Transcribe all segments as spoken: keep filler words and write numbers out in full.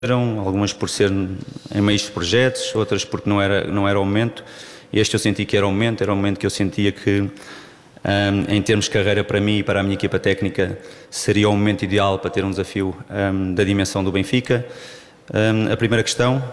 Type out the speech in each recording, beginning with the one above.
Algumas por ser em meios de projetos, outras porque não era, não era o momento. Este eu senti que era o momento, era o momento que eu sentia que, um, em termos de carreira para mim e para a minha equipa técnica, seria o momento ideal para ter um desafio um, da dimensão do Benfica. Um, a primeira questão...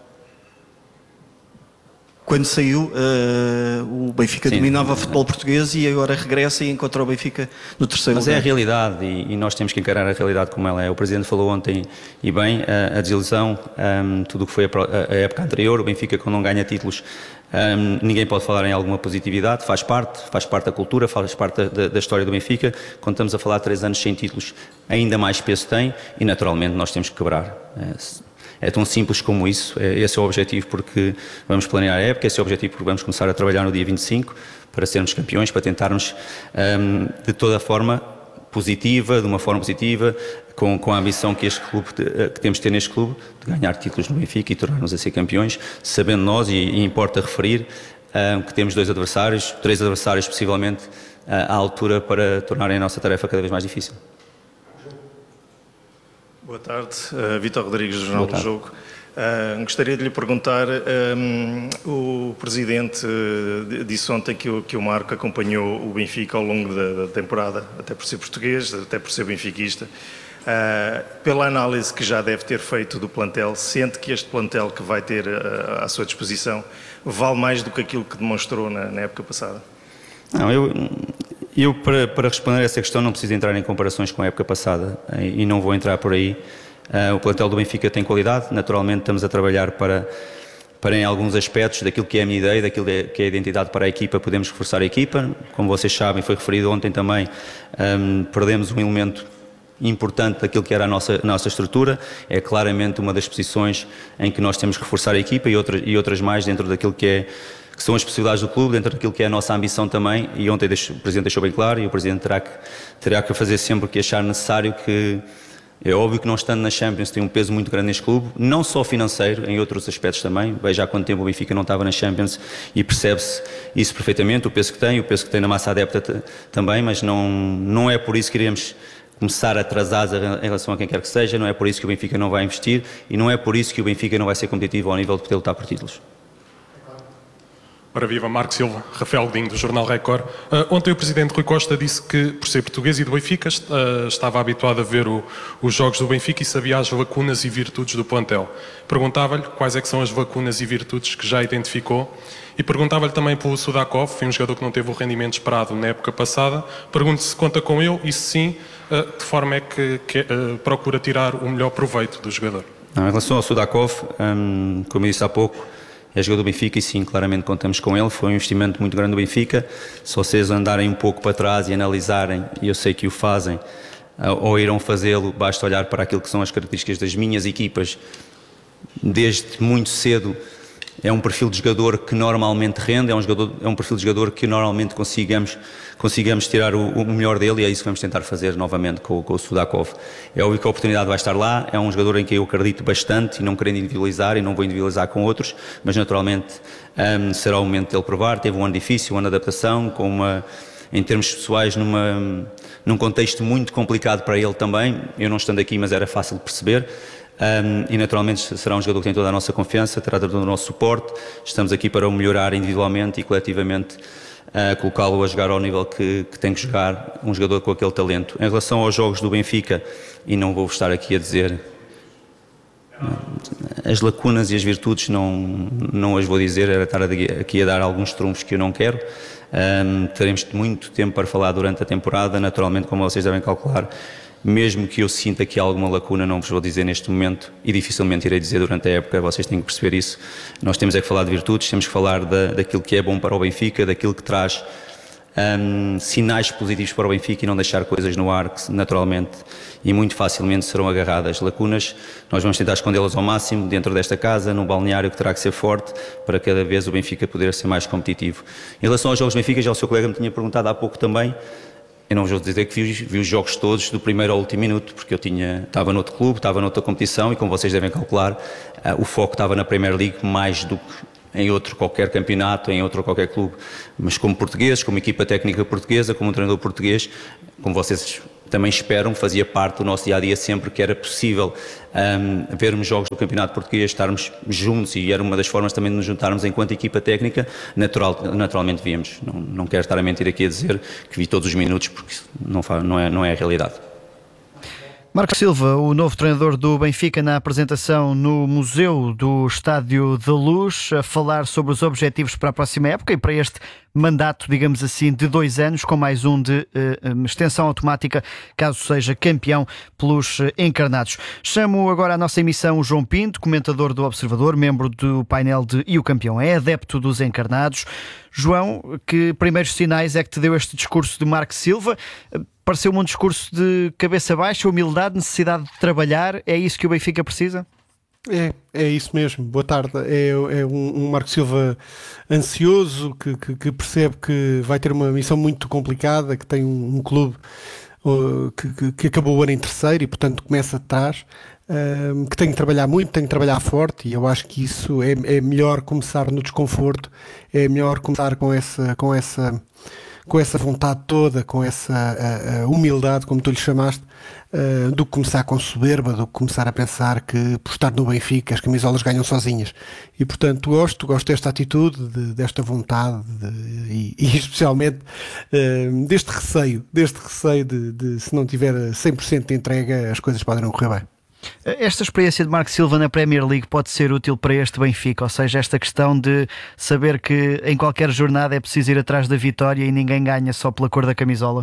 Quando saiu, uh, o Benfica Sim. dominava o futebol português e agora regressa e encontra o Benfica no terceiro Mas lugar. Mas é a realidade e, e nós temos que encarar a realidade como ela é. O Presidente falou ontem, e bem, a, a desilusão, um, tudo o que foi a, a época anterior, o Benfica quando não ganha títulos, um, ninguém pode falar em alguma positividade, faz parte, faz parte da cultura, faz parte da, da história do Benfica. Quando estamos a falar de três anos sem títulos, ainda mais peso tem e naturalmente nós temos que quebrar. É, É tão simples como isso, esse é o objetivo porque vamos planear a época, esse é o objetivo porque vamos começar a trabalhar no dia vinte e cinco para sermos campeões, para tentarmos um, de toda a forma positiva, de uma forma positiva, com, com a ambição que, este clube, que temos de ter neste clube, de ganhar títulos no Benfica e tornar-nos a ser campeões, sabendo nós, e, e importa referir, um, que temos dois adversários, três adversários possivelmente, uh, à altura para tornarem a nossa tarefa cada vez mais difícil. Boa tarde, uh, Vítor Rodrigues, do Jornal do Jogo. Uh, gostaria de lhe perguntar, um, o Presidente uh, disse ontem que o, que o Marco acompanhou o Benfica ao longo da, da temporada, até por ser português, até por ser benfiquista. Uh, pela análise que já deve ter feito do plantel, sente que este plantel que vai ter uh, à sua disposição vale mais do que aquilo que demonstrou na, na época passada? Não, eu... Eu, para, para responder a essa questão, não preciso entrar em comparações com a época passada e não vou entrar por aí. Uh, o plantel do Benfica tem qualidade, naturalmente estamos a trabalhar para, para em alguns aspectos daquilo que é a minha ideia, daquilo que é a identidade para a equipa, podemos reforçar a equipa. Como vocês sabem, foi referido ontem também, um, perdemos um elemento importante daquilo que era a nossa, a nossa estrutura, é claramente uma das posições em que nós temos que reforçar a equipa e outras, e outras mais dentro daquilo que é que são as possibilidades do clube, dentro daquilo que é a nossa ambição também, e ontem deixo, o Presidente deixou bem claro, e o Presidente terá que, terá que fazer sempre o que achar necessário, que é óbvio que não estando na Champions tem um peso muito grande neste clube, não só financeiro, em outros aspectos também. Veja há quanto tempo o Benfica não estava na Champions e percebe-se isso perfeitamente, o peso que tem, o peso que tem na massa adepta também, mas não, não é por isso que iremos começar atrasados em relação a quem quer que seja, não é por isso que o Benfica não vai investir e não é por isso que o Benfica não vai ser competitivo ao nível de poder lutar por títulos. Ora viva, Marco Silva, Rafael Godinho, do Jornal Record. Uh, ontem o Presidente Rui Costa disse que, por ser português e do Benfica, uh, estava habituado a ver o, os jogos do Benfica e sabia as lacunas e virtudes do plantel. Perguntava-lhe quais é que são as lacunas e virtudes que já identificou e perguntava-lhe também pelo Sudakov, foi um jogador que não teve o rendimento esperado na época passada. Pergunto se conta com ele e se sim, uh, de forma é que, que uh, procura tirar o melhor proveito do jogador. Não, em relação ao Sudakov, hum, como eu disse há pouco, é jogador do Benfica e sim, claramente contamos com ele, foi um investimento muito grande do Benfica. Se vocês andarem um pouco para trás e analisarem, e eu sei que o fazem, ou irão fazê-lo, basta olhar para aquilo que são as características das minhas equipas, desde muito cedo. É um perfil de jogador que normalmente rende, é um, jogador, é um perfil de jogador que normalmente consigamos, consigamos tirar o, o melhor dele e é isso que vamos tentar fazer novamente com, com o Sudakov. É óbvio que a oportunidade vai estar lá, é um jogador em que eu acredito bastante e não querendo individualizar e não vou individualizar com outros, mas naturalmente um, será o momento dele provar. Teve um ano difícil, um ano de adaptação, com uma, em termos pessoais, numa, num contexto muito complicado para ele também. Eu não estando aqui, mas era fácil de perceber. Um, e naturalmente será um jogador que tem toda a nossa confiança, terá todo o nosso suporte. Estamos aqui para o melhorar individualmente e coletivamente, uh, colocá-lo a jogar ao nível que, que tem que jogar, um jogador com aquele talento. Em relação aos jogos do Benfica, e não vou estar aqui a dizer as lacunas e as virtudes, não, não as vou dizer, era estar aqui a dar alguns trunfos que eu não quero. Um, teremos muito tempo para falar durante a temporada, naturalmente, como vocês devem calcular. Mesmo que eu sinta aqui alguma lacuna, não vos vou dizer neste momento e dificilmente irei dizer durante a época, vocês têm que perceber isso. Nós temos é que falar de virtudes, temos que falar da, daquilo que é bom para o Benfica, daquilo que traz um, sinais positivos para o Benfica e não deixar coisas no ar que naturalmente e muito facilmente serão agarradas. Lacunas, nós vamos tentar escondê-las ao máximo dentro desta casa, num balneário que terá que ser forte para cada vez o Benfica poder ser mais competitivo. Em relação aos jogos do Benfica, já o seu colega me tinha perguntado há pouco também. Eu não vos vou dizer que vi, vi os jogos todos do primeiro ao último minuto, porque eu tinha, estava noutro clube, estava noutra competição e, como vocês devem calcular, uh, o foco estava na Premier League mais do que em outro qualquer campeonato, em outro qualquer clube. Mas como portugueses, como equipa técnica portuguesa, como um treinador português, como vocês também esperam, fazia parte do nosso dia-a-dia sempre que era possível um, vermos jogos do Campeonato Português, estarmos juntos, e era uma das formas também de nos juntarmos enquanto equipa técnica, natural, naturalmente víamos. Não, não quero estar a mentir aqui a dizer que vi todos os minutos, porque não, não, é, não é a realidade. Marco Silva, o novo treinador do Benfica, na apresentação no Museu do Estádio da Luz, a falar sobre os objetivos para a próxima época e para este mandato, digamos assim, de dois anos, com mais um de uh, extensão automática, caso seja campeão pelos uh, encarnados. Chamo agora à nossa emissão o João Pinto, comentador do Observador, membro do painel de E o Campeão é, adepto dos encarnados. João, que primeiros sinais é que te deu este discurso de Marco Silva? Pareceu-me um discurso de cabeça baixa, humildade, necessidade de trabalhar. É isso que o Benfica precisa? É, é isso mesmo. Boa tarde. É, é um, um Marco Silva ansioso, que, que, que percebe que vai ter uma missão muito complicada, que tem um, um clube uh, que, que, que acabou o ano em terceiro e, portanto, começa de trás, uh, que tem que trabalhar muito, tem que trabalhar forte, e eu acho que isso é, é melhor começar no desconforto, é melhor começar com essa... Com essa com essa vontade toda, com essa a, a humildade, como tu lhe chamaste, uh, do que começar com soberba, do que começar a pensar que por estar no Benfica as camisolas ganham sozinhas. E, portanto, gosto, gosto desta atitude, de, desta vontade de, e, e especialmente uh, deste receio, deste receio de, de se não tiver cem por cento de entrega, as coisas podem não correr bem. Esta experiência de Marco Silva na Premier League pode ser útil para este Benfica, ou seja, esta questão de saber que em qualquer jornada é preciso ir atrás da vitória e ninguém ganha só pela cor da camisola?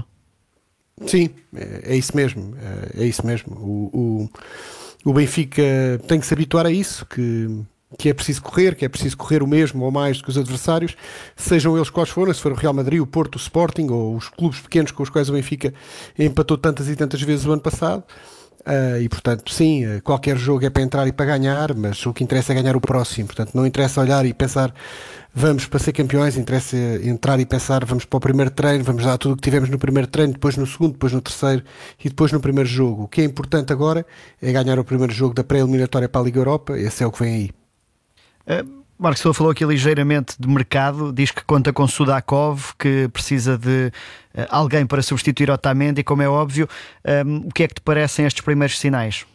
Sim, é, é isso mesmo, é, é isso mesmo. O, o, o Benfica tem que se habituar a isso, que, que é preciso correr, que é preciso correr o mesmo ou mais do que os adversários, sejam eles quais forem, se for o Real Madrid, o Porto, o Sporting ou os clubes pequenos com os quais o Benfica empatou tantas e tantas vezes o ano passado. Uh, e portanto sim, qualquer jogo é para entrar e para ganhar, mas o que interessa é ganhar o próximo. Portanto não interessa olhar e pensar vamos para ser campeões, interessa entrar e pensar vamos para o primeiro treino, vamos dar tudo o que tivemos no primeiro treino, depois no segundo, depois no terceiro e depois no primeiro jogo. O que é importante agora é ganhar o primeiro jogo da pré-eliminatória para a Liga Europa. Esse é o que vem aí. uh... Marco Silva falou aqui ligeiramente de mercado, diz que conta com Sudakov, que precisa de uh, alguém para substituir Otamendi, como é óbvio. Um, o que é que te parecem estes primeiros sinais?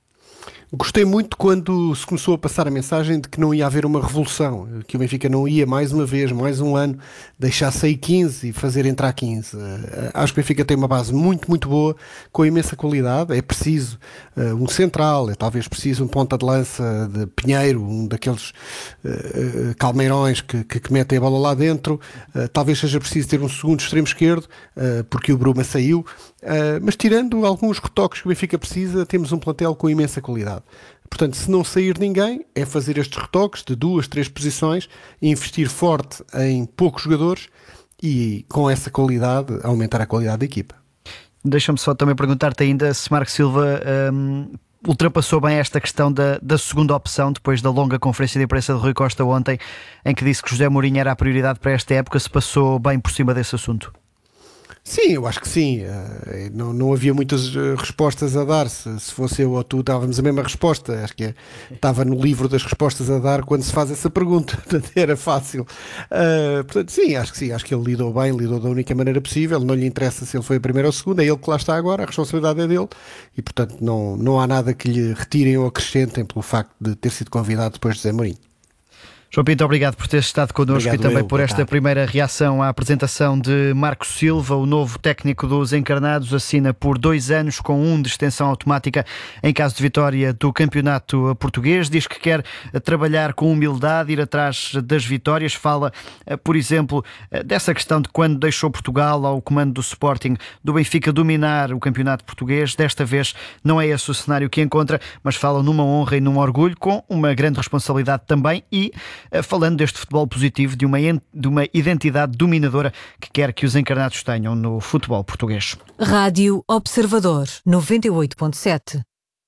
Gostei muito quando se começou a passar a mensagem de que não ia haver uma revolução, que o Benfica não ia mais uma vez, mais um ano, deixar sair quinze e fazer entrar quinze. Uh, acho que o Benfica tem uma base muito, muito boa, com imensa qualidade. É preciso uh, um central, é talvez preciso um ponta de lança de Pinheiro, um daqueles uh, uh, calmeirões que, que, que metem a bola lá dentro. Uh, talvez seja preciso ter um segundo extremo esquerdo, uh, porque o Bruma saiu. Uh, mas tirando alguns retoques que o Benfica precisa, temos um plantel com imensa qualidade. Portanto, se não sair ninguém, é fazer estes retoques de duas, três posições, investir forte em poucos jogadores e, com essa qualidade, aumentar a qualidade da equipa. Deixa-me só também perguntar-te ainda se Marco Silva um, ultrapassou bem esta questão da, da segunda opção, depois da longa conferência de imprensa de Rui Costa ontem, em que disse que José Mourinho era a prioridade para esta época. Se passou bem por cima desse assunto? Sim, eu acho que sim. Uh, não, não havia muitas uh, respostas a dar. Se, se fosse eu ou tu, dávamos a mesma resposta. Acho que é, estava no livro das respostas a dar quando se faz essa pergunta. Portanto, era fácil. Uh, portanto, sim, acho que sim. Acho que ele lidou bem, lidou da única maneira possível. Não lhe interessa se ele foi a primeira ou a segunda. É ele que lá está agora. A responsabilidade é dele. E, portanto, não, não há nada que lhe retirem ou acrescentem pelo facto de ter sido convidado depois de José Mourinho. João Pinto, obrigado por ter estado connosco. Obrigado, e também eu, por esta primeira reação à apresentação de Marco Silva, o novo técnico dos encarnados. Assina por dois anos com um de extensão automática em caso de vitória do campeonato português. Diz que quer trabalhar com humildade, ir atrás das vitórias. Fala, por exemplo, dessa questão de quando deixou Portugal ao comando do Sporting, do Benfica dominar o campeonato português. Desta vez não é esse o cenário que encontra, mas fala numa honra e num orgulho, com uma grande responsabilidade também, e falando deste futebol positivo, de uma, de uma identidade dominadora que quer que os encarnados tenham no futebol português. Rádio Observador noventa e oito ponto sete.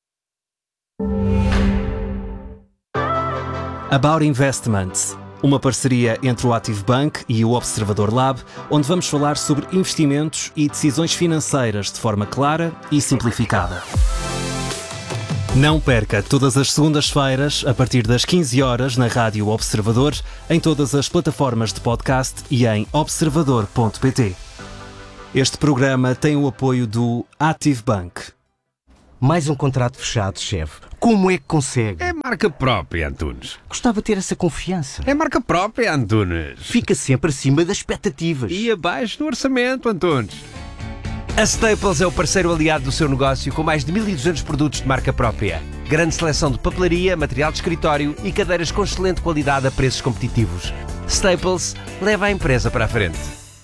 About Investments, uma parceria entre o Active Bank e o Observador Lab, onde vamos falar sobre investimentos e decisões financeiras de forma clara e simplificada. Não perca todas as segundas-feiras, a partir das quinze horas, na Rádio Observador, em todas as plataformas de podcast e em observador ponto pt. Este programa tem o apoio do Active Bank. Mais um contrato fechado, chefe. Como é que consegue? É marca própria, Antunes. Gostava de ter essa confiança. É marca própria, Antunes. Fica sempre acima das expectativas. E abaixo do orçamento, Antunes. A Staples é o parceiro aliado do seu negócio com mais de mil e duzentos produtos de marca própria. Grande seleção de papelaria, material de escritório e cadeiras com excelente qualidade a preços competitivos. Staples leva a empresa para a frente.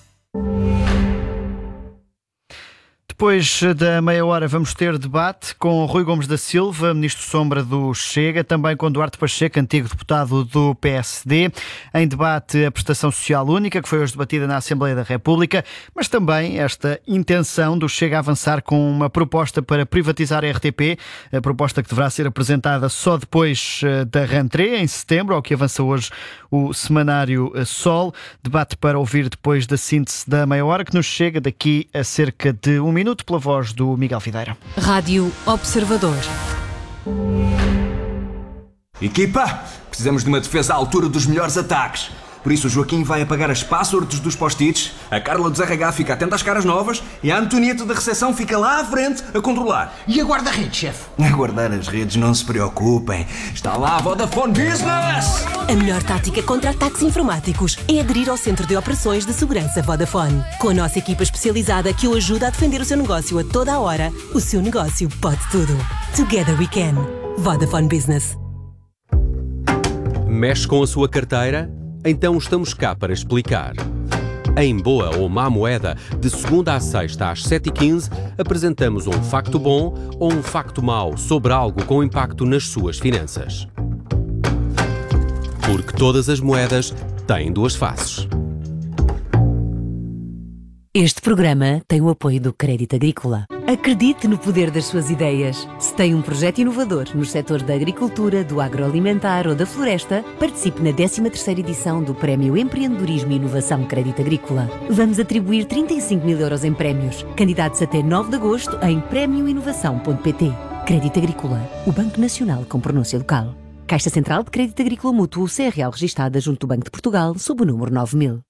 Depois da meia hora vamos ter debate com Rui Gomes da Silva, Ministro Sombra do Chega, também com Duarte Pacheco, antigo deputado do P S D. Em debate a prestação social única, que foi hoje debatida na Assembleia da República, mas também esta intenção do Chega a avançar com uma proposta para privatizar a R T P, a proposta que deverá ser apresentada só depois da rentrée, em setembro, ao que avança hoje o semanário Sol. Debate para ouvir depois da síntese da meia hora, que nos chega daqui a cerca de um minuto, pela voz do Miguel Videira. Rádio Observador. Equipa, precisamos de uma defesa à altura dos melhores ataques. Por isso o Joaquim vai apagar as passwords dos post-its, a Carla dos R H fica atenta às caras novas e a Antonieta da recepção fica lá à frente a controlar. E a guarda-redes, chefe? A guardar as redes, não se preocupem. Está lá a Vodafone Business! A melhor tática contra ataques informáticos é aderir ao Centro de Operações de Segurança Vodafone. Com a nossa equipa especializada que o ajuda a defender o seu negócio a toda a hora, o seu negócio pode tudo. Together we can. Vodafone Business. Mexe com a sua carteira? Então estamos cá para explicar. Em Boa ou Má Moeda, de segunda à sexta às sete e quinze, apresentamos um facto bom ou um facto mau sobre algo com impacto nas suas finanças. Porque todas as moedas têm duas faces. Este programa tem o apoio do Crédito Agrícola. Acredite no poder das suas ideias. Se tem um projeto inovador no setor da agricultura, do agroalimentar ou da floresta, participe na décima terceira edição do Prémio Empreendedorismo e Inovação Crédito Agrícola. Vamos atribuir trinta e cinco mil euros em prémios. Candidatos até nove de agosto em prémio inovação ponto pt. Crédito Agrícola, o Banco Nacional com pronúncia local. Caixa Central de Crédito Agrícola Mútuo, C R L registada junto do Banco de Portugal, sob o número nove mil.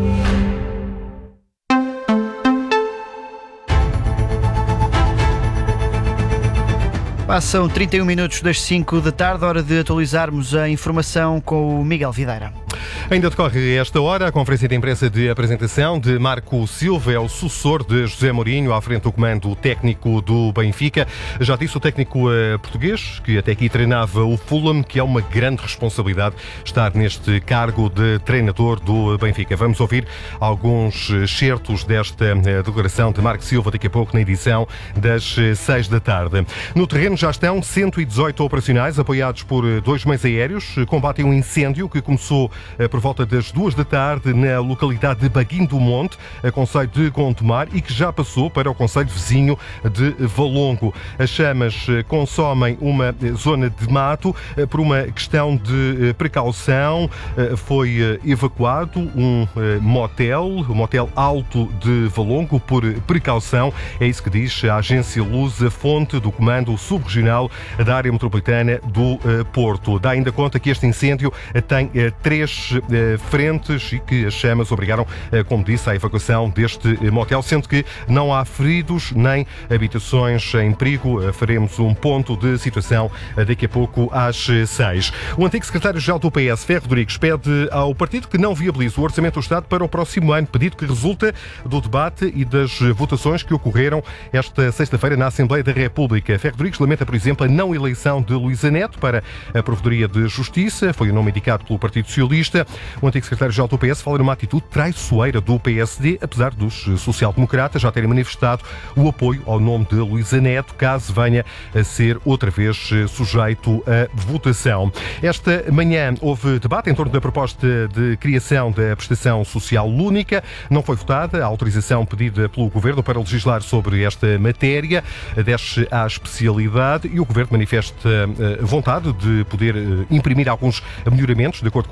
Passam trinta e um minutos das cinco da tarde, hora de atualizarmos a informação com o Miguel Videira. Ainda decorre esta hora a conferência de imprensa de apresentação de Marco Silva, é o sucessor de José Mourinho, à frente do comando técnico do Benfica. Já disse o técnico uh, português, que até aqui treinava o Fulham, que é uma grande responsabilidade estar neste cargo de treinador do Benfica. Vamos ouvir alguns excertos desta uh, declaração de Marco Silva daqui a pouco na edição das uh, seis da tarde. No terreno já estão cento e dezoito operacionais apoiados por uh, dois meios aéreos. Combatem um incêndio que começou uh, por volta das duas da tarde na localidade de Baguim do Monte, a concelho de Gondomar, e que já passou para o concelho vizinho de Valongo. As chamas consomem uma zona de mato. Por uma questão de precaução, foi evacuado um motel, o motel Alto de Valongo, por precaução. É isso que diz a agência Luz, a fonte do comando subregional da área metropolitana do Porto. Dá ainda conta que este incêndio tem três frentes e que as chamas obrigaram, como disse, à evacuação deste motel, sendo que não há feridos nem habitações em perigo. Faremos um ponto de situação daqui a pouco às seis. O antigo secretário-geral do P S, Ferro Rodrigues, pede ao partido que não viabilize o Orçamento do Estado para o próximo ano, pedido que resulta do debate e das votações que ocorreram esta sexta-feira na Assembleia da República. Ferro Rodrigues lamenta, por exemplo, a não eleição de Luísa Neto para a Provedoria de Justiça, foi o nome indicado pelo Partido Socialista. O antigo secretário-geral do P S fala numa atitude traiçoeira do P S D, apesar dos social-democratas já terem manifestado o apoio ao nome de Luísa Neto, caso venha a ser outra vez sujeito a votação. Esta manhã houve debate em torno da proposta de criação da prestação social única. Não foi votada a autorização pedida pelo Governo para legislar sobre esta matéria. Desce à especialidade e o Governo manifesta vontade de poder imprimir alguns melhoramentos de acordo com as propostas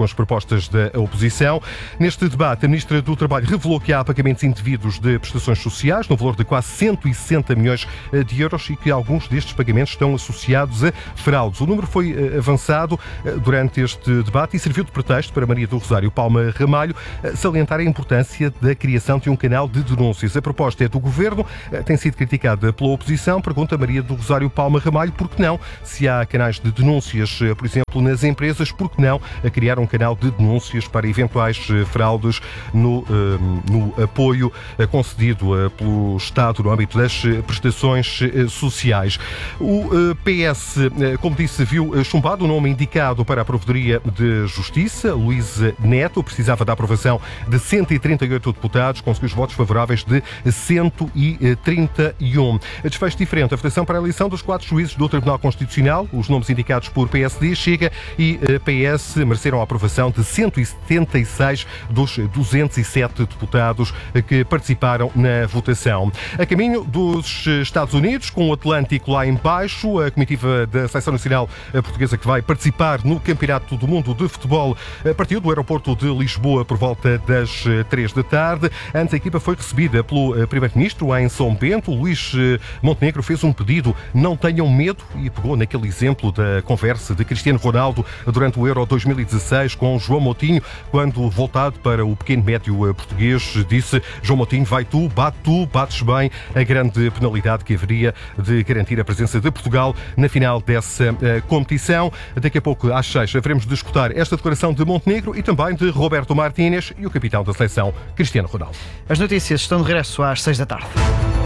propostas da oposição. Neste debate, a Ministra do Trabalho revelou que há pagamentos indevidos de prestações sociais no valor de quase cento e sessenta milhões de euros e que alguns destes pagamentos estão associados a fraudes. O número foi avançado durante este debate e serviu de pretexto para Maria do Rosário Palma Ramalho salientar a importância da criação de um canal de denúncias. A proposta é do Governo, tem sido criticada pela oposição. Pergunta Maria do Rosário Palma Ramalho por que não, se há canais de denúncias, por exemplo, nas empresas, por que não a criar um canal de denúncias para eventuais fraudes no, no apoio concedido pelo Estado no âmbito das prestações sociais. O P S, como disse, viu chumbado o nome indicado para a Provedoria de Justiça. Luís Neto precisava da aprovação de cento e trinta e oito deputados, conseguiu os votos favoráveis de cento e trinta e um. Desfecho diferente, a votação para a eleição dos quatro juízes do Tribunal Constitucional. Os nomes indicados por P S D, Chega e P S mereceram a aprovação de cento e setenta e seis dos duzentos e sete deputados que participaram na votação. A caminho dos Estados Unidos, com o Atlântico lá em baixo, a comitiva da Seleção Nacional Portuguesa que vai participar no Campeonato do Mundo de Futebol partiu do aeroporto de Lisboa por volta das três da tarde. Antes, a equipa foi recebida pelo Primeiro-Ministro em São Bento. Luís Montenegro fez um pedido: não tenham medo, e pegou naquele exemplo da conversa de Cristiano Ronaldo durante o Euro dois mil e dezasseis com João Moutinho, quando, voltado para o pequeno médio português, disse: João Moutinho, vai tu, bate tu, bates bem. A grande penalidade que haveria de garantir a presença de Portugal na final dessa uh, competição. Daqui a pouco, às seis, haveremos de escutar esta declaração de Montenegro e também de Roberto Martínez e o capitão da seleção, Cristiano Ronaldo. As notícias estão de regresso às seis da tarde.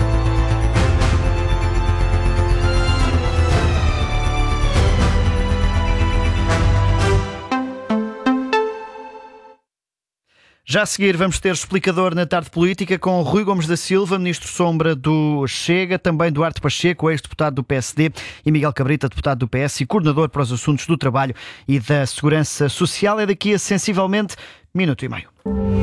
Já a seguir vamos ter explicador na tarde política com Rui Gomes da Silva, ministro sombra do Chega, também Duarte Pacheco, ex-deputado do P S D, e Miguel Cabrita, deputado do P S e coordenador para os assuntos do trabalho e da segurança social. É daqui a sensivelmente minuto e meio.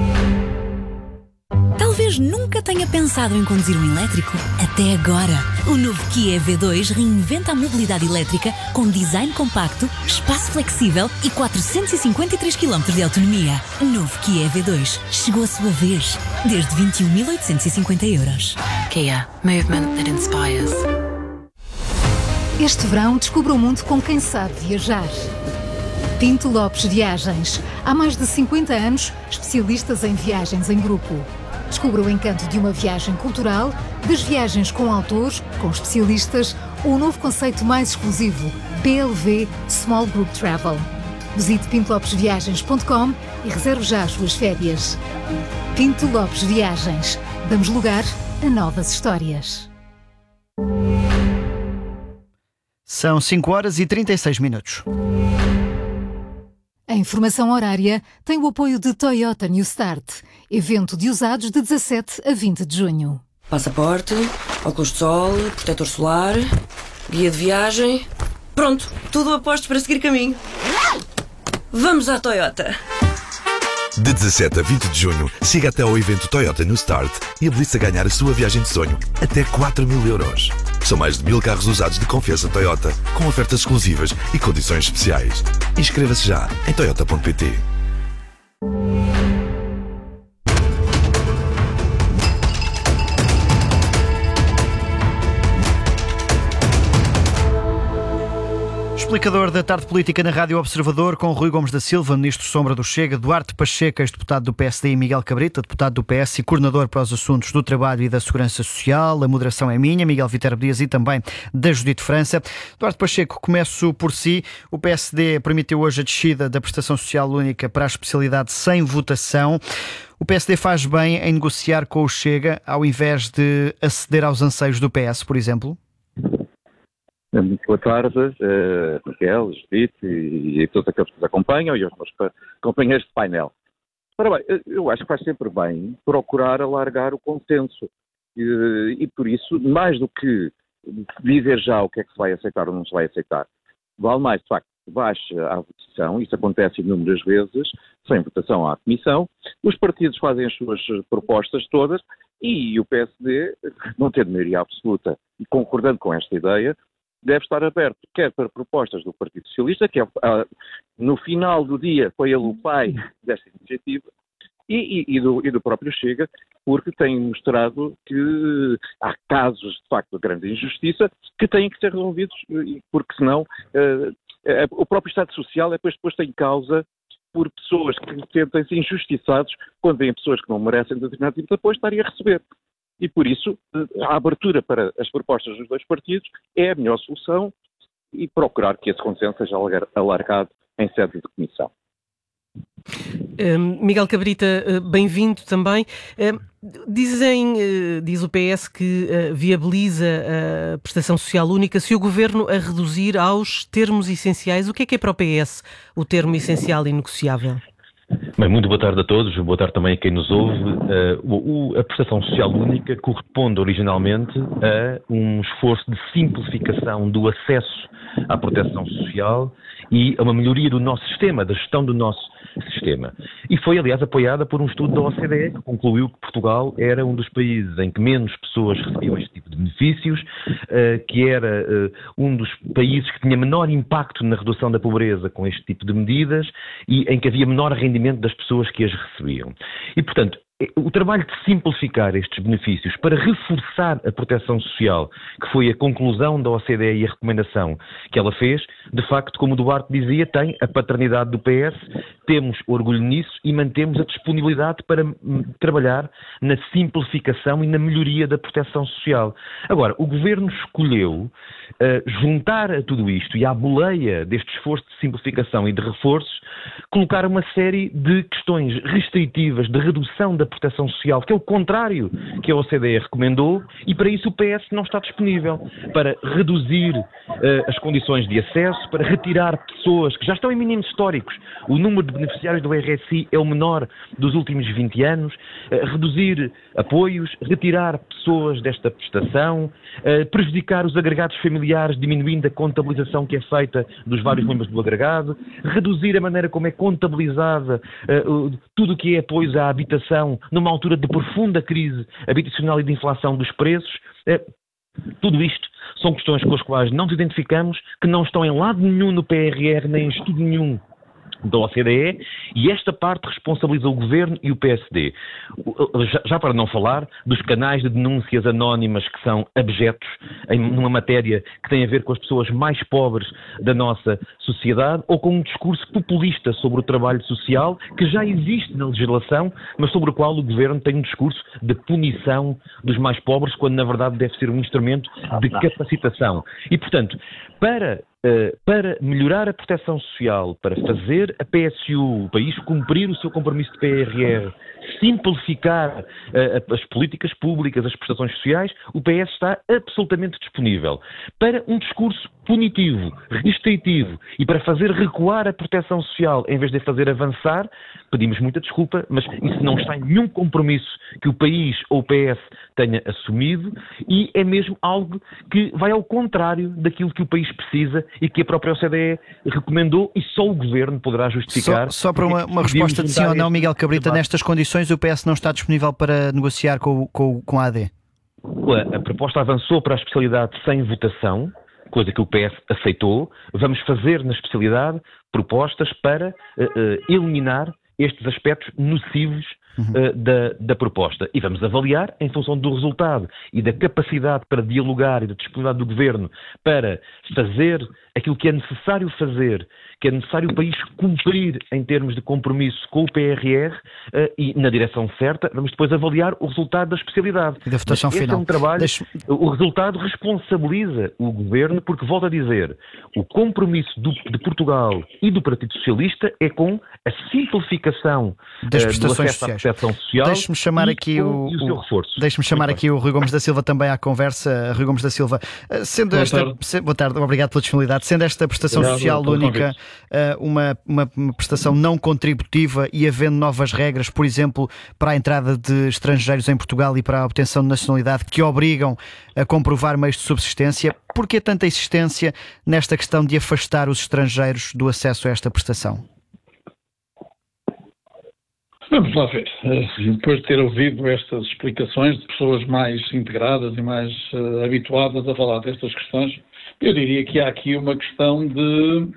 Talvez nunca tenha pensado em conduzir um elétrico. Até agora. O novo Kia E V dois reinventa a mobilidade elétrica com design compacto, espaço flexível e quatrocentos e cinquenta e três quilómetros de autonomia. Novo Kia E V dois. Chegou a sua vez. Desde vinte e um mil oitocentos e cinquenta euros. Kia. Movement that inspires. Este verão descubra o mundo com quem sabe viajar. Pinto Lopes Viagens. Há mais de cinquenta anos, especialistas em viagens em grupo. Descubra o encanto de uma viagem cultural, das viagens com autores, com especialistas, ou o novo conceito mais exclusivo, P L V Small Group Travel. Visite pinto lopes viagens ponto com e reserve já as suas férias. Pinto Lopes Viagens. Damos lugar a novas histórias. São cinco horas e trinta e seis minutos. A informação horária tem o apoio de Toyota New Start, evento de usados de dezassete a vinte de junho. Passaporte, óculos de sol, protetor solar, guia de viagem. Pronto, tudo a postos para seguir caminho. Vamos à Toyota! De dezassete a vinte de junho, siga até ao evento Toyota New Start e habilite-se a ganhar a sua viagem de sonho, até quatro mil euros. São mais de mil carros usados de confiança Toyota, com ofertas exclusivas e condições especiais. Inscreva-se já em toyota ponto pt. Explicador da tarde política na Rádio Observador com Rui Gomes da Silva, ministro sombra do Chega, Duarte Pacheco, ex-deputado do P S D, e Miguel Cabrita, deputado do P S e coordenador para os assuntos do trabalho e da segurança social. A moderação é minha, Miguel Viterbo Dias, e também da Judite França. Duarte Pacheco, começo por si. O P S D permitiu hoje a descida da prestação social única para a especialidade sem votação. O P S D faz bem em negociar com o Chega ao invés de aceder aos anseios do P S, por exemplo? Muito boa tarde, uh, Miguel, Judite e, e todos aqueles que nos acompanham e aos meus companheiros de painel. Ora bem, eu acho que faz sempre bem procurar alargar o consenso e, e por isso, mais do que dizer já o que é que se vai aceitar ou não se vai aceitar, vale mais, de facto, que baixe à votação. Isso acontece inúmeras vezes, sem votação à Comissão. Os partidos fazem as suas propostas todas e o P S D, não tendo maioria absoluta e concordando com esta ideia, deve estar aberto quer para propostas do Partido Socialista, que é, no final do dia foi ele o pai desta iniciativa, e, e, e, do, e do próprio Chega, porque tem mostrado que há casos, de facto, de grande injustiça que têm que ser resolvidos, porque senão uh, uh, o próprio Estado Social é depois posto em causa por pessoas que sentem-se injustiçados quando vêm pessoas que não merecem determinado tipo de apoio estarem a receber. E por isso, a abertura para as propostas dos dois partidos é a melhor solução e procurar que esse consenso seja alargado em sede de comissão. Um, Miguel Cabrita, bem-vindo também. Um, dizem, uh, diz o P S que uh, viabiliza a prestação social única se o Governo a reduzir aos termos essenciais. O que é que é para o P S o termo essencial e negociável? Bem, muito boa tarde a todos, boa tarde também a quem nos ouve. Uh, o, a prestação social única corresponde originalmente a um esforço de simplificação do acesso à proteção social e a uma melhoria do nosso sistema, da gestão do nosso sistema. E foi, aliás, apoiada por um estudo da O C D E que concluiu que Portugal era um dos países em que menos pessoas recebiam este tipo de benefícios, uh, que era uh, um dos países que tinha menor impacto na redução da pobreza com este tipo de medidas e em que havia menor rendimento das pessoas que as recebiam. E, portanto, o trabalho de simplificar estes benefícios para reforçar a proteção social, que foi a conclusão da O C D E e a recomendação que ela fez, de facto, como o Duarte dizia, tem a paternidade do P S, temos orgulho nisso e mantemos a disponibilidade para trabalhar na simplificação e na melhoria da proteção social. Agora, o Governo escolheu uh, juntar a tudo isto e à boleia deste esforço de simplificação e de reforços, colocar uma série de questões restritivas de redução da proteção social, que é o contrário que a O C D E recomendou, e para isso o P S não está disponível para reduzir uh, as condições de acesso, para retirar pessoas que já estão em mínimos históricos. O número de beneficiários do R S I é o menor dos últimos vinte anos, uh, reduzir apoios, retirar pessoas desta prestação, uh, prejudicar os agregados familiares, diminuindo a contabilização que é feita dos vários membros do agregado, reduzir a maneira como é contabilizada uh, tudo o que é apoios à habitação numa altura de profunda crise habitacional e de inflação dos preços. Uh, tudo isto são questões com as quais não nos identificamos, que não estão em lado nenhum no P R R, nem em estudo nenhum da O C D E, e esta parte responsabiliza o Governo e o P S D. Já, já para não falar dos canais de denúncias anónimas que são abjetos em uma matéria que tem a ver com as pessoas mais pobres da nossa sociedade, ou com um discurso populista sobre o trabalho social que já existe na legislação, mas sobre o qual o Governo tem um discurso de punição dos mais pobres, quando na verdade deve ser um instrumento de capacitação. E, portanto, para Uh, para melhorar a proteção social, para fazer a P S U, o país cumprir o seu compromisso de P R R, simplificar uh, as políticas públicas, as prestações sociais, o P S está absolutamente disponível. Para um discurso punitivo, restritivo e para fazer recuar a proteção social em vez de fazer avançar, pedimos muita desculpa, mas isso não está em nenhum compromisso que o país ou o P S tenha assumido e é mesmo algo que vai ao contrário daquilo que o país precisa e que a própria O C D E recomendou e só o Governo poderá justificar. Só, só para uma, uma resposta de sim ou não, Miguel Cabrita, nestas condições o P S não está disponível para negociar com, com, com a A D? A proposta avançou para a especialidade sem votação, coisa que o P S aceitou. Vamos fazer na especialidade propostas para uh, uh, eliminar estes aspectos nocivos uh, da, da proposta. E vamos avaliar, em função do resultado e da capacidade para dialogar e da disponibilidade do Governo para fazer aquilo que é necessário fazer, que é necessário o país cumprir em termos de compromisso com o P R R uh, e na direção certa, vamos depois avaliar o resultado da especialidade. E da votação Mas esse final. É um trabalho, Deixe... O resultado responsabiliza o Governo, porque, volto a dizer, o compromisso do, de Portugal e do Partido Socialista é com a simplificação das uh, prestações do acesso à proteção social. Deixe-me chamar e, aqui o, e o seu reforço. Deixe-me chamar aqui o Rui Gomes da Silva também à conversa. Rui Gomes da Silva, sendo boa esta... Tarde. Se, boa tarde, obrigado pela disponibilidade. Sendo esta prestação Obrigado, social única uma, uma, uma prestação não contributiva e havendo novas regras, por exemplo, para a entrada de estrangeiros em Portugal e para a obtenção de nacionalidade que obrigam a comprovar meios de subsistência, por que tanta insistência nesta questão de afastar os estrangeiros do acesso a esta prestação? Vamos lá ver. Depois de ter ouvido estas explicações de pessoas mais integradas e mais uh, habituadas a falar destas questões, Eu diria que há aqui uma questão de,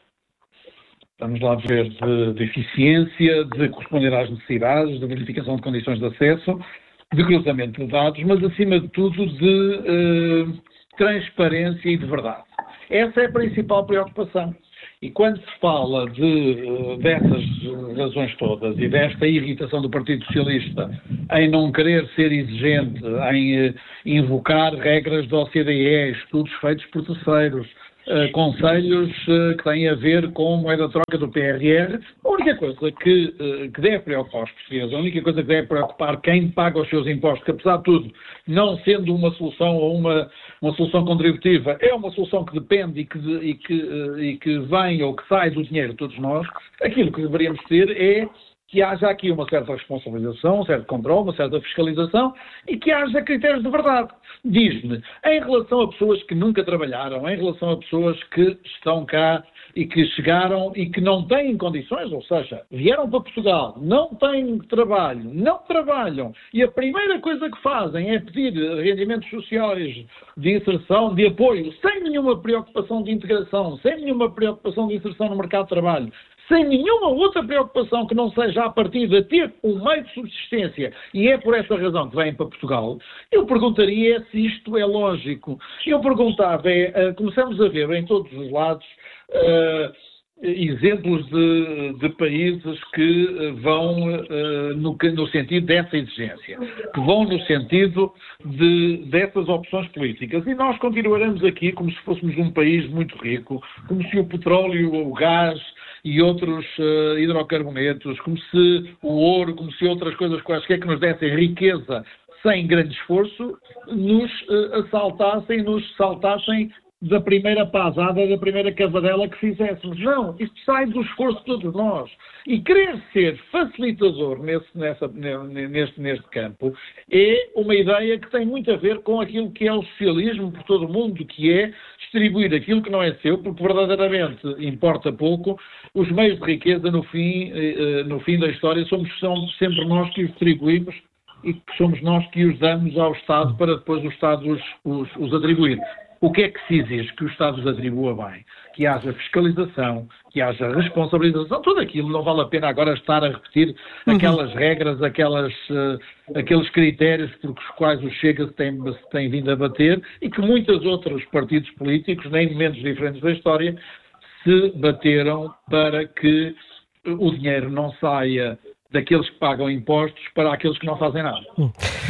vamos lá ver, de, de eficiência, de corresponder às necessidades, de verificação de condições de acesso, de cruzamento de dados, mas acima de tudo de eh, transparência e de verdade. Essa é a principal preocupação. E quando se fala de, dessas razões todas e desta irritação do Partido Socialista em não querer ser exigente, em invocar regras da O C D E, estudos feitos por terceiros, Uh, conselhos uh, que têm a ver com moeda de troca do P R R, a única coisa que, uh, que deve preocupar os portugueses, a única coisa que deve preocupar quem paga os seus impostos, que apesar de tudo, não sendo uma solução ou uma, uma solução contributiva, é uma solução que depende e que, de, e, que, uh, e que vem ou que sai do dinheiro de todos nós, aquilo que deveríamos ter é que haja aqui uma certa responsabilização, um certo controle, uma certa fiscalização e que haja critérios de verdade. Diz-me, em relação a pessoas que nunca trabalharam, em relação a pessoas que estão cá e que chegaram e que não têm condições, ou seja, vieram para Portugal, não têm trabalho, não trabalham e a primeira coisa que fazem é pedir rendimentos sociais de inserção, de apoio, sem nenhuma preocupação de integração, sem nenhuma preocupação de inserção no mercado de trabalho, sem nenhuma outra preocupação que não seja a partir de ter um meio de subsistência, e é por essa razão que vêm para Portugal, eu perguntaria se isto é lógico. Eu perguntava, é, uh, começamos a ver em todos os lados uh, exemplos de, de países que vão uh, no, no sentido dessa exigência, que vão no sentido de, dessas opções políticas. E nós continuaremos aqui como se fôssemos um país muito rico, como se o petróleo, o gás e outros uh, hidrocarbonetos, como se o ouro, como se outras coisas quaisquer que nos dessem riqueza sem grande esforço, nos uh, assaltassem, nos saltassem da primeira pasada, da primeira cavadela que fizéssemos. Não, isto sai do esforço de todos nós. E querer ser facilitador nesse, nessa, neste, neste campo é uma ideia que tem muito a ver com aquilo que é o socialismo por todo o mundo, que é distribuir aquilo que não é seu, porque verdadeiramente importa pouco. Os meios de riqueza, no fim, no fim da história, somos sempre nós que os distribuímos e que somos nós que os damos ao Estado para depois o Estado os, os, os atribuir. O que é que se exige que o Estado os atribua bem? Que haja fiscalização, que haja responsabilização, tudo aquilo. Não vale a pena agora estar a repetir uhum. aquelas regras, aquelas, uh, aqueles critérios por os quais o Chega se tem, se tem vindo a bater e que muitos outros partidos políticos, nem momentos diferentes da história, se bateram para que o dinheiro não saia daqueles que pagam impostos para aqueles que não fazem nada. Hum.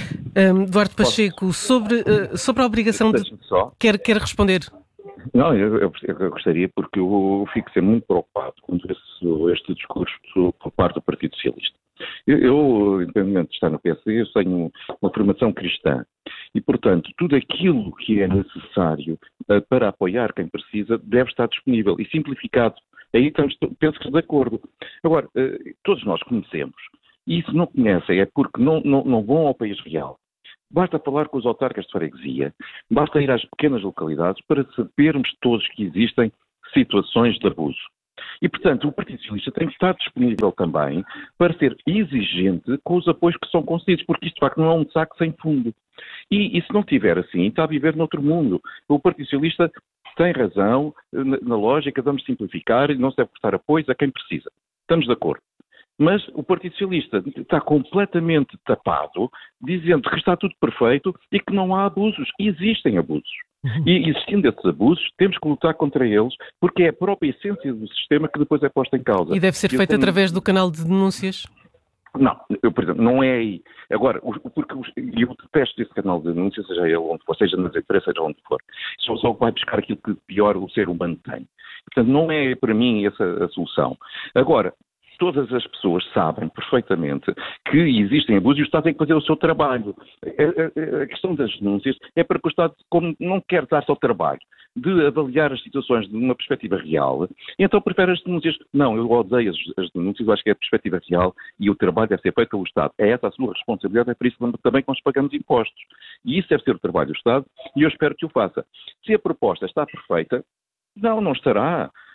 Um, Duarte Pacheco, sobre, uh, sobre a obrigação de... Quer, quer responder? Não, eu, eu, eu gostaria, porque eu, eu fico sempre muito preocupado com esse, este discurso por parte do Partido Socialista. Eu, eu independente de estar no P S D, eu tenho uma formação cristã e, portanto, tudo aquilo que é necessário uh, para apoiar quem precisa deve estar disponível e simplificado. Aí estamos, penso que de acordo. Agora, uh, todos nós conhecemos, e se não conhecem é porque não, não, não vão ao país real. Basta falar com os autarcas de freguesia, basta ir às pequenas localidades para sabermos todos que existem situações de abuso. E, portanto, o Partido Socialista tem que estar disponível também para ser exigente com os apoios que são concedidos, porque isto, de facto, não é um saco sem fundo. E, e se não tiver assim, está a viver noutro mundo. O Partido Socialista tem razão na, na lógica, vamos simplificar e não se deve prestar apoios a quem precisa. Estamos de acordo. Mas o Partido Socialista está completamente tapado, dizendo que está tudo perfeito e que não há abusos. E existem abusos. E existindo esses abusos, temos que lutar contra eles, porque é a própria essência do sistema que depois é posta em causa. E deve ser feito tenho... através do canal de denúncias? Não, eu, por exemplo, não é aí. Agora, porque eu detesto esse canal de denúncias, seja ele onde for, seja nas empresas, seja onde for. Só, só vai buscar aquilo que pior o ser humano tem. Portanto, não é para mim essa a solução. Agora, todas as pessoas sabem perfeitamente que existem abusos e o Estado tem que fazer o seu trabalho. A, a, a questão das denúncias é para que o Estado, como não quer dar só trabalho de avaliar as situações de uma perspectiva real, então prefere as denúncias. Não, eu odeio as, as denúncias, eu acho que é a perspectiva real e o trabalho deve ser feito pelo Estado. É essa a sua responsabilidade, é por isso também que nós pagamos impostos. E isso deve ser o trabalho do Estado e eu espero que o faça. Se a proposta está perfeita, não, não estará.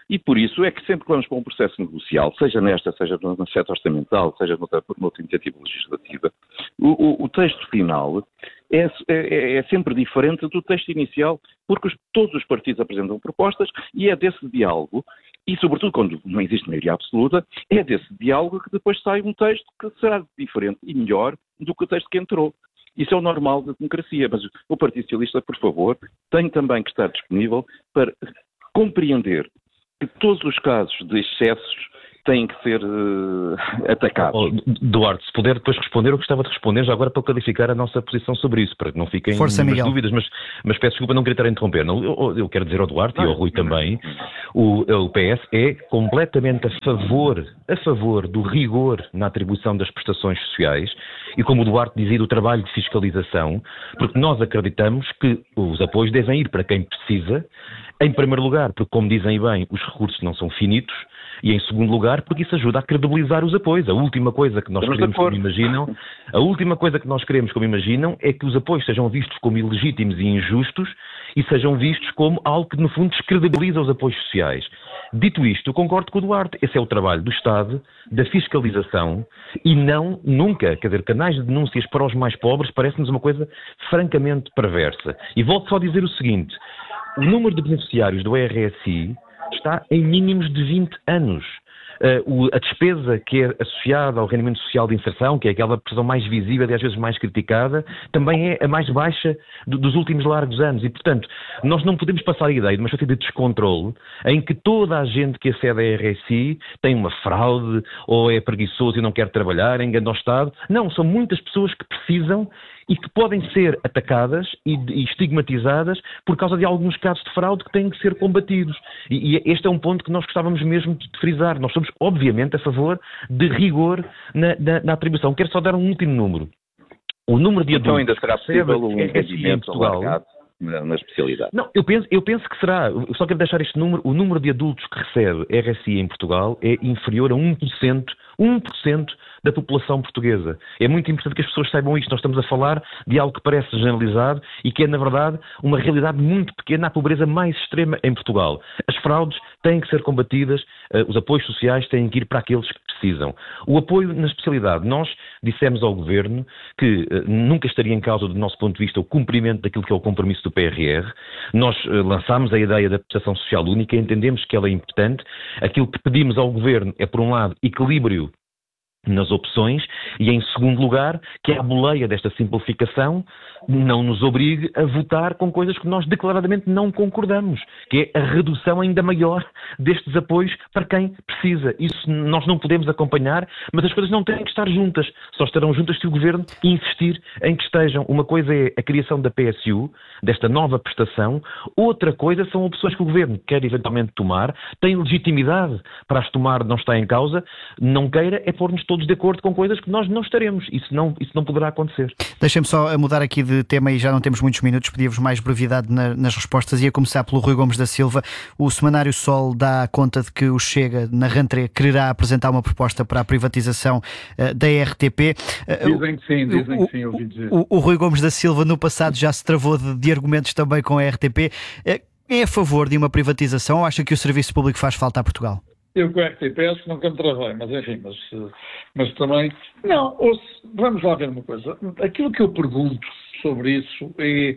E por isso é que sempre que vamos para um processo negocial, seja nesta, seja na seta orçamental, seja noutra, noutra iniciativa legislativa, o, o, o texto final é, é, é sempre diferente do texto inicial, porque os, todos os partidos apresentam propostas e é desse diálogo, e sobretudo quando não existe maioria absoluta, é desse diálogo que depois sai um texto que será diferente e melhor do que o texto que entrou. Isso é o normal da democracia, mas o Partido Socialista, por favor, tem também que estar disponível para compreender que todos os casos de excessos têm que ser uh, atacados. Oh, Duarte, se puder depois responder, eu gostava de responder já agora para clarificar a nossa posição sobre isso, para que não fiquem Força, nenhumas dúvidas, mas, mas peço desculpa não querer estar a interromper. Não, eu, eu quero dizer ao Duarte ah, e ao Rui também, o, o P S é completamente a favor, a favor do rigor na atribuição das prestações sociais e, como o Duarte dizia, do trabalho de fiscalização, porque nós acreditamos que os apoios devem ir para quem precisa, em primeiro lugar, porque, como dizem bem, os recursos não são finitos, e em segundo lugar, porque isso ajuda a credibilizar os apoios. A última coisa que nós Estamos queremos, como imaginam, a última coisa que nós queremos, como imaginam, é que os apoios sejam vistos como ilegítimos e injustos e sejam vistos como algo que, no fundo, descredibiliza os apoios sociais. Dito isto, eu concordo com o Duarte. Esse é o trabalho do Estado, da fiscalização e não, nunca, quer dizer, canais de denúncias para os mais pobres parece-nos uma coisa francamente perversa. E volto só a dizer o seguinte, o número de beneficiários do R S I está em mínimos de vinte anos. Uh, o, a despesa que é associada ao rendimento social de inserção, que é aquela prestação mais visível e às vezes mais criticada, também é a mais baixa do, dos últimos largos anos. E, portanto, nós não podemos passar a ideia de uma espécie de descontrole em que toda a gente que acede a R S I tem uma fraude, ou é preguiçoso e não quer trabalhar, engana o Estado. Não, são muitas pessoas que precisam e que podem ser atacadas e, e estigmatizadas por causa de alguns casos de fraude que têm que ser combatidos. E, e este é um ponto que nós gostávamos mesmo de frisar. Nós somos, obviamente, a favor de rigor na, na, na atribuição. Quero só dar um último número. O número de então adultos ainda será possível um impedimento alargado na especialidade? Não, eu penso, eu penso que será. Eu só quero deixar este número. O número de adultos que recebe R S I em Portugal é inferior a um por cento, um por cento da população portuguesa. É muito importante que as pessoas saibam isto. Nós estamos a falar de algo que parece generalizado e que é, na verdade, uma realidade muito pequena, a pobreza mais extrema em Portugal. As fraudes têm que ser combatidas, os apoios sociais têm que ir para aqueles que precisam. O apoio na especialidade. Nós dissemos ao Governo que nunca estaria em causa, do nosso ponto de vista, o cumprimento daquilo que é o compromisso do P R R. Nós lançámos a ideia da prestação social única, entendemos que ela é importante. Aquilo que pedimos ao Governo é, por um lado, equilíbrio nas opções e, em segundo lugar, que a boleia desta simplificação não nos obrigue a votar com coisas que nós declaradamente não concordamos, que é a redução ainda maior destes apoios para quem precisa. Isso nós não podemos acompanhar, mas as coisas não têm que estar juntas. Só estarão juntas se o Governo insistir em que estejam. Uma coisa é a criação da P S U, desta nova prestação, outra coisa são opções que o Governo quer eventualmente tomar, tem legitimidade para as tomar, não está em causa, não queira é pôr-nos todos de acordo com coisas que nós não estaremos. Isso não, isso não poderá acontecer. Deixem-me só mudar aqui de tema e já não temos muitos minutos, pedia-vos mais brevidade na, nas respostas. Ia começar pelo Rui Gomes da Silva. O Semanário Sol dá conta de que o Chega, na Rantré, quererá apresentar uma proposta para a privatização uh, da R T P. Uh, dizem que sim, dizem o, que sim, ouvi dizer. O, o Rui Gomes da Silva, no passado, já se travou de, de argumentos também com a R T P. Uh, é a favor de uma privatização ou acha que o serviço público faz falta a Portugal? Eu com a R T P acho que nunca me travei, mas enfim, mas, mas também... Não, ouça, vamos lá ver uma coisa. Aquilo que eu pergunto sobre isso é,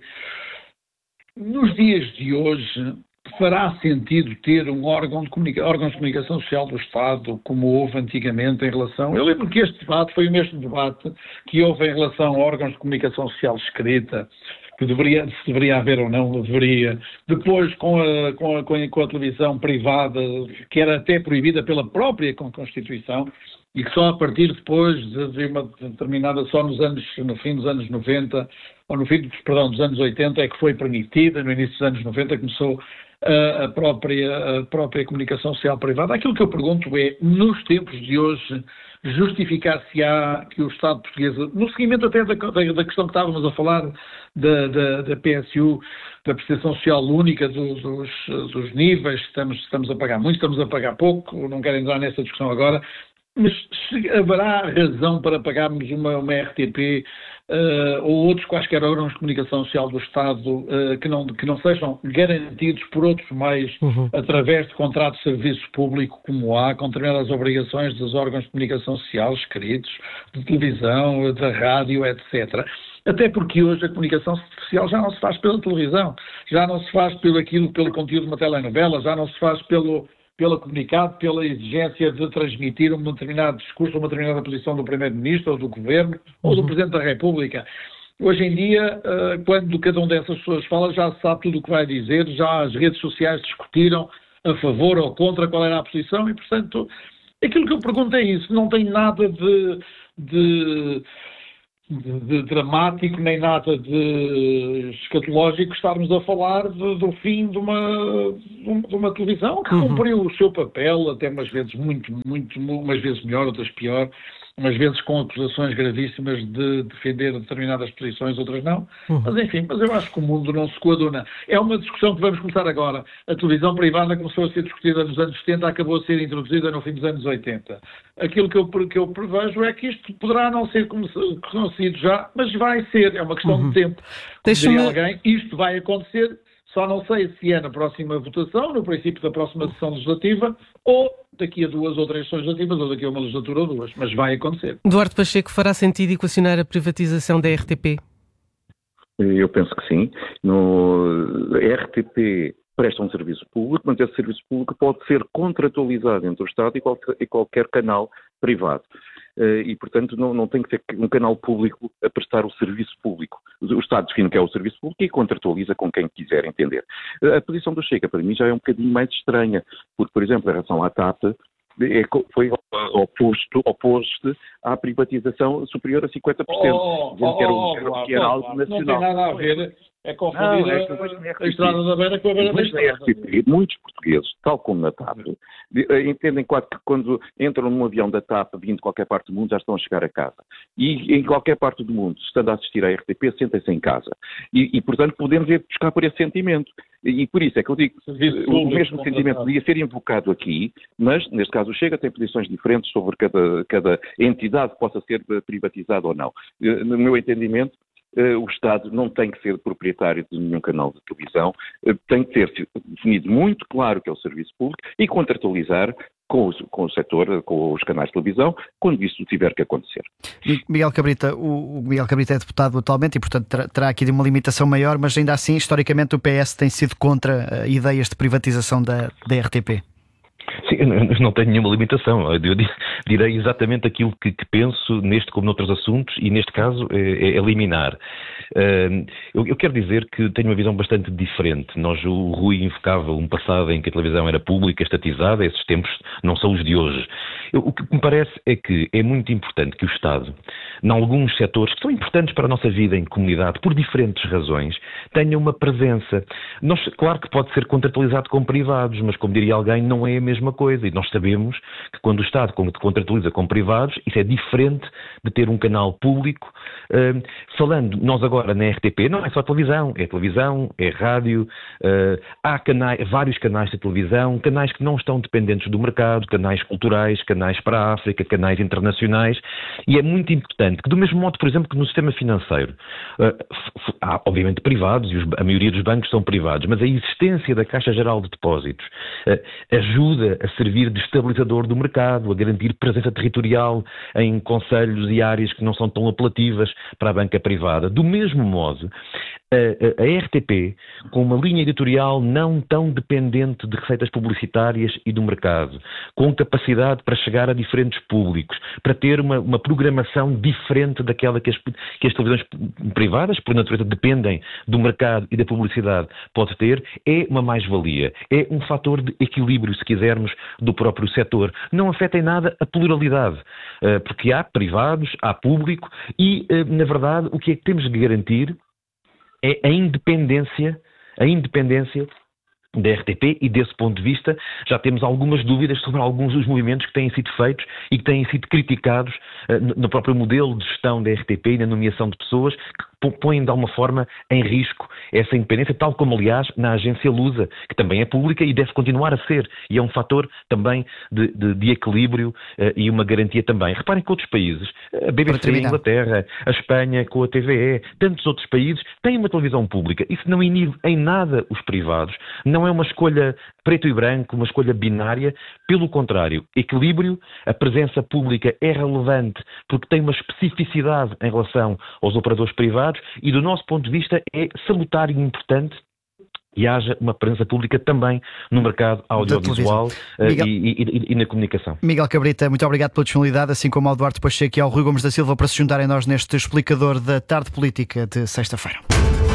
nos dias de hoje, fará sentido ter um órgão de, comunica- órgão de comunicação social do Estado, como houve antigamente em relação... Eu lembro que este debate foi o mesmo debate que houve em relação a órgãos de comunicação social escrita, que deveria, se deveria haver ou não, deveria. Depois, com a, com, a, com a televisão privada, que era até proibida pela própria Constituição, e que só a partir depois de uma determinada, só nos anos, no fim dos anos noventa, ou no fim, perdão, dos anos oitenta, é que foi permitida, no início dos anos noventa começou a, a, própria, a própria comunicação social privada. Aquilo que eu pergunto é, nos tempos de hoje, justificar-se-á que o Estado português, no seguimento até da, da, da questão que estávamos a falar da, da, da P S U, da prestação social única, do, dos, dos níveis, estamos, estamos a pagar muito, estamos a pagar pouco, não quero entrar nessa discussão agora, Mas se haverá razão para pagarmos uma, uma R T P uh, ou outros quaisquer órgãos de comunicação social do Estado uh, que, não, que não sejam garantidos por outros meios, uhum. através de contratos de serviço público, como há, com determinadas obrigações dos órgãos de comunicação social escritos, de televisão, da rádio, etcétera. Até porque hoje a comunicação social já não se faz pela televisão, já não se faz pelo, aquilo, pelo conteúdo de uma telenovela, já não se faz pelo... pelo comunicado, pela exigência de transmitir um determinado discurso, uma determinada posição do Primeiro-Ministro ou do Governo uhum. ou do Presidente da República. Hoje em dia, quando cada uma dessas pessoas fala, já se sabe tudo o que vai dizer, já as redes sociais discutiram a favor ou contra qual era a posição e, portanto, aquilo que eu pergunto é isso, não tem nada de... de De, de dramático, nem nada de escatológico estarmos a falar de, do fim de uma, de uma televisão que cumpriu uhum. o seu papel, até umas vezes muito, muito, umas vezes melhor, outras pior, umas vezes com acusações gravíssimas de defender determinadas posições, outras não. Uhum. Mas enfim, mas eu acho que o mundo não se coaduna. É uma discussão que vamos começar agora. A televisão privada começou a ser discutida nos anos setenta, acabou a ser introduzida no fim dos anos oitenta. Aquilo que eu, que eu prevejo é que isto poderá não ser conhecido já, mas vai ser. É uma questão uhum. de tempo. Como diria alguém, isto vai acontecer. Só não sei se é na próxima votação, no princípio da próxima sessão legislativa, ou daqui a duas ou três sessões legislativas, ou daqui a uma legislatura ou duas. Mas vai acontecer. Duarte Pacheco, fará sentido equacionar a privatização da R T P? Eu penso que sim. No a R T P presta um serviço público, mas esse serviço público pode ser contratualizado entre o Estado e qualquer, e qualquer canal privado. Uh, e, portanto, não, não tem que ser um canal público a prestar o serviço público. O Estado define o que é o serviço público e contratualiza com quem quiser entender. Uh, a posição do Chega, para mim, já é um bocadinho mais estranha, porque, por exemplo, em relação à TAP, é, foi oposto, oposto à privatização superior a cinquenta por cento, oh, dizendo oh, que era, oh, que era, oh, que era oh, algo oh, nacional. Não tem nada a ver, é confundir não, é a, a Estrada da Beira com a Beira da Estrada. Muitos portugueses, tal como na TAP, entendem quase que quando entram num avião da TAP vindo de qualquer parte do mundo já estão a chegar a casa. E em qualquer parte do mundo, estando a assistir à R T P, sentem-se em casa. E, e, portanto, podemos ir buscar por esse sentimento. E, e por isso é que eu digo, o mesmo sentimento podia ser invocado aqui, mas, neste caso, o Chega tem posições diferentes sobre cada, cada entidade que possa ser privatizada ou não. No meu entendimento, o Estado não tem que ser proprietário de nenhum canal de televisão, tem que ter definido muito claro o que é o serviço público e contratualizar com o, com o setor, com os canais de televisão, quando isso tiver que acontecer. Miguel Cabrita, o, o Miguel Cabrita é deputado atualmente e, portanto, terá, terá aqui uma limitação maior, mas ainda assim, historicamente, o P S tem sido contra uh, ideias de privatização da, da R T P. Sim, eu não tenho nenhuma limitação. Eu direi exatamente aquilo que, que penso neste como noutros assuntos e, neste caso, é, é liminar. Uh, eu, eu quero dizer que tenho uma visão bastante diferente. Nós, o Rui invocava um passado em que a televisão era pública, estatizada. Esses tempos não são os de hoje. Eu, o que me parece é que é muito importante que o Estado, em alguns setores que são importantes para a nossa vida em comunidade, por diferentes razões, tenha uma presença. Nós, claro que pode ser contratualizado com privados, mas, como diria alguém, não é a mesma coisa. E nós sabemos que quando o Estado contratualiza com privados, isso é diferente de ter um canal público. Uh, falando, nós agora na R T P, não é só televisão, é televisão, é rádio, uh, há canais, vários canais de televisão, canais que não estão dependentes do mercado, canais culturais, canais para a África, canais internacionais, e é muito importante que, do mesmo modo, por exemplo, que no sistema financeiro, uh, há obviamente privados, e os, a maioria dos bancos são privados, mas a existência da Caixa Geral de Depósitos uh, ajuda a servir de estabilizador do mercado, a garantir presença territorial em concelhos e áreas que não são tão apelativas para a banca privada. Do mesmo modo, a, a, a R T P, com uma linha editorial não tão dependente de receitas publicitárias e do mercado, com capacidade para chegar a diferentes públicos, para ter uma, uma programação diferente daquela que as, que as televisões privadas, por natureza, dependem do mercado e da publicidade, pode ter, é uma mais-valia. É um fator de equilíbrio, se quisermos, do próprio setor. Não afeta em nada a pluralidade, porque há privados, há público e, na verdade, o que é que temos de garantir é a independência, a independência da R T P, e desse ponto de vista já temos algumas dúvidas sobre alguns dos movimentos que têm sido feitos e que têm sido criticados uh, no próprio modelo de gestão da R T P e na nomeação de pessoas, que põem de alguma forma em risco essa independência, tal como, aliás, na agência Lusa, que também é pública e deve continuar a ser, e é um fator também de, de, de equilíbrio uh, e uma garantia também. Reparem que outros países, a B B C, a Inglaterra, a Espanha com a T V E, tantos outros países, têm uma televisão pública. Isso não inibe em nada os privados. Não é uma escolha preto e branco, uma escolha binária. Pelo contrário, equilíbrio, a presença pública é relevante porque tem uma especificidade em relação aos operadores privados e, do nosso ponto de vista, é salutar e importante e haja uma presença pública também no mercado audiovisual uh, Miguel... e, e, e na comunicação. Miguel Cabrita, muito obrigado pela disponibilidade, assim como ao Duarte Pacheco e ao Rui Gomes da Silva, para se juntarem a nós neste explicador da tarde política de sexta-feira.